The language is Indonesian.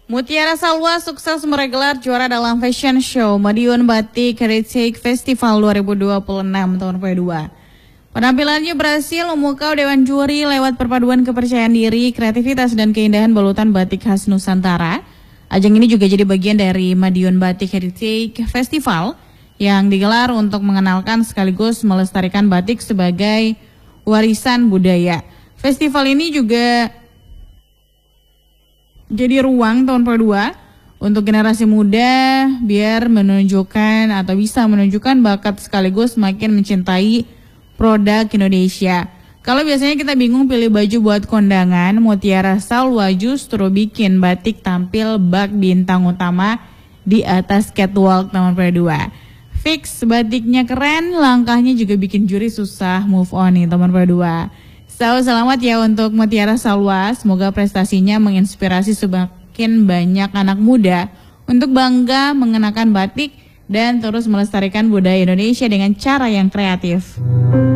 Mutiara Salwa sukses meraih juara dalam fashion show Madiun Batik Heritage Festival 2026 tahun 2022. Penampilannya berhasil memukau dewan juri lewat perpaduan kepercayaan diri, kreativitas, dan keindahan balutan batik khas Nusantara. Ajang ini juga jadi bagian dari Madiun Batik Heritage Festival yang digelar untuk mengenalkan sekaligus melestarikan batik sebagai warisan budaya. Festival ini juga jadi ruang tahun 2022 untuk generasi muda biar menunjukkan atau bisa menunjukkan bakat sekaligus makin mencintai produk Indonesia. Kalau biasanya kita bingung pilih baju buat kondangan, Mutiara Salwa justru bikin batik tampil bak bintang utama di atas catwalk tahun 2022. Fix batiknya keren, langkahnya juga bikin juri susah move on nih tahun 2022. Selamat ya untuk Mutiara Salwa, semoga prestasinya menginspirasi semakin banyak anak muda untuk bangga mengenakan batik dan terus melestarikan budaya Indonesia dengan cara yang kreatif.